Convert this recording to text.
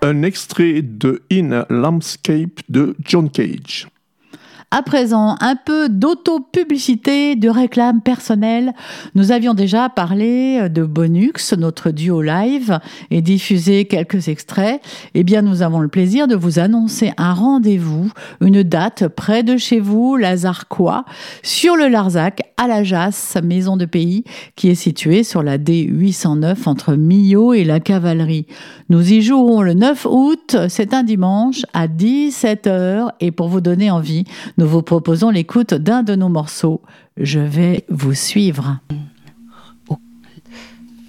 un extrait de In a Landscape de John Cage. À présent, un peu d'auto-publicité, de réclame personnelle. Nous avions déjà parlé de Bonux, notre duo live, et diffusé quelques extraits. Eh bien, nous avons le plaisir de vous annoncer un rendez-vous, une date près de chez vous, Lazarquois, sur le Larzac, à la Jasse, maison de pays, qui est située sur la D809 entre Millau et la Cavalerie. Nous y jouerons le 9 août, c'est un dimanche, à 17h. Et pour vous donner envie, nous vous proposons l'écoute d'un de nos morceaux. Je vais vous suivre.